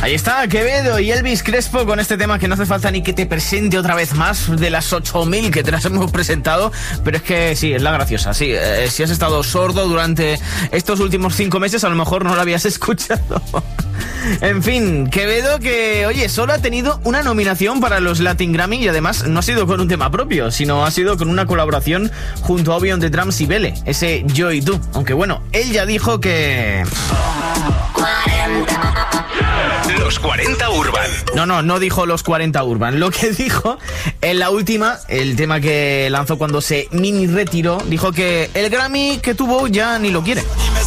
Ahí está Quevedo y Elvis Crespo con este tema que no hace falta ni que te presente otra vez más de las 8.000 que te las hemos presentado, pero es que sí, es la graciosa, sí. Si has estado sordo durante estos últimos 5 meses, a lo mejor no lo habías escuchado. En fin, Quevedo que, oye, solo ha tenido una nominación para los Latin Grammy y además no ha sido con un tema propio, sino ha sido con una colaboración junto a Obi on the Drums y Vele, ese Yo y Tú. Aunque bueno, él ya dijo que... Los 40 Urban. No dijo los 40 Urban. Lo que dijo en la última, el tema que lanzó cuando se mini retiró, dijo que el Grammy que tuvo ya ni lo quiere.